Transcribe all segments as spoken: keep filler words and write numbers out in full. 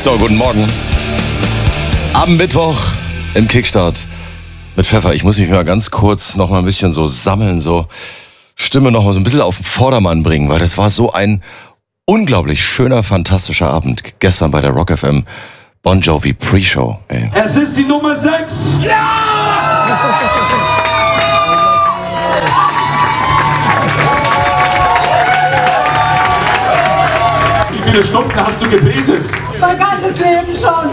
So, guten Morgen. Am Mittwoch im Kickstart mit Pfeffer. Ich muss mich mal ganz kurz noch mal ein bisschen so sammeln, so Stimme noch mal so ein bisschen auf den Vordermann bringen, weil das war so ein unglaublich schöner, fantastischer Abend gestern bei der Rock F M Bon Jovi Pre-Show. Ey. Es ist die Nummer sechs. Ja! Wie viele Stunden hast du gebetet? Mein ganzes Leben schon.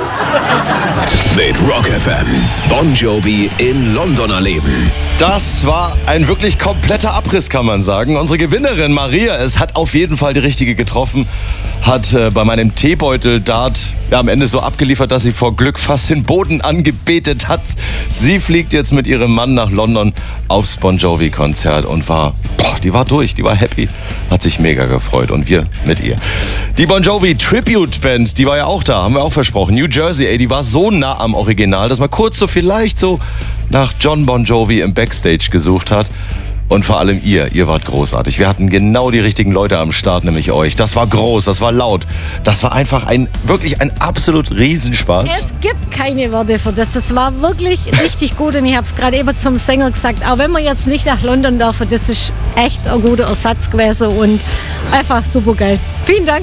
Mit Rock F M. Bon Jovi in London erleben. Das war ein wirklich kompletter Abriss, kann man sagen. Unsere Gewinnerin Maria, es hat auf jeden Fall die richtige getroffen, hat äh, bei meinem Teebeutel-Dart ja, am Ende so abgeliefert, dass sie vor Glück fast den Boden angebetet hat. Sie fliegt jetzt mit ihrem Mann nach London aufs Bon Jovi-Konzert und war, boah, die war durch, die war happy, hat sich mega gefreut und wir mit ihr. Die Bon Jovi Tribute Band, die war ja auch da, haben wir auch versprochen. New Jersey, ey, die war so nah am Original, dass man kurz so vielleicht so nach John Bon Jovi im Backstage gesucht hat. Und vor allem ihr, ihr wart großartig. Wir hatten genau die richtigen Leute am Start, nämlich euch. Das war groß, das war laut. Das war einfach ein, wirklich ein absolut Riesenspaß. Es gibt keine Worte für das. Das war wirklich richtig gut. Und ich habe es gerade eben zum Sänger gesagt, auch wenn wir jetzt nicht nach London dürfen, das ist echt ein guter Ersatz gewesen und einfach super geil. Vielen Dank.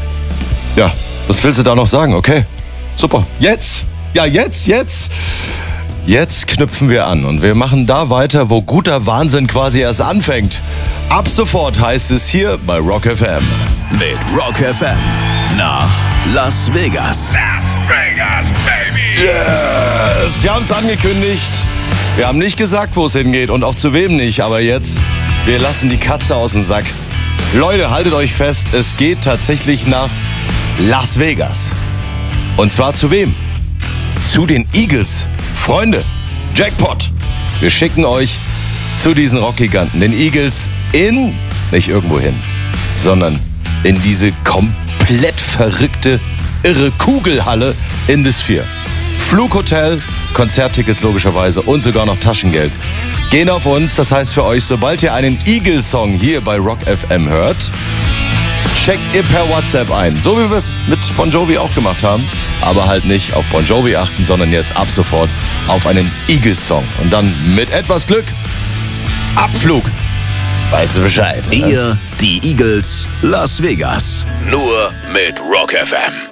Ja, was willst du da noch sagen? Okay, super. Jetzt, ja jetzt, jetzt. Jetzt knüpfen wir an und wir machen da weiter, wo guter Wahnsinn quasi erst anfängt. Ab sofort heißt es hier bei Rock F M. Mit Rock F M nach Las Vegas. Las Vegas, baby! Yes! Wir haben es angekündigt. Wir haben nicht gesagt, wo es hingeht und auch zu wem nicht. Aber jetzt, wir lassen die Katze aus dem Sack. Leute, haltet euch fest, es geht tatsächlich nach Las Vegas. Und zwar zu wem? Zu den Eagles. Freunde, Jackpot. Wir schicken euch zu diesen Rockgiganten, den Eagles, in, nicht irgendwo hin, sondern in diese komplett verrückte, irre Kugelhalle in The Sphere. Flughotel, Konzerttickets logischerweise und sogar noch Taschengeld. Gehen auf uns, das heißt für euch, sobald ihr einen Eagles-Song hier bei Rock F M hört, checkt ihr per WhatsApp ein. So wie wir es mit Bon Jovi auch gemacht haben. Aber halt nicht auf Bon Jovi achten, sondern jetzt ab sofort auf einen Eagles-Song. Und dann mit etwas Glück Abflug. Weißt du Bescheid? Ihr, die Eagles, Las Vegas. Nur mit Rock F M.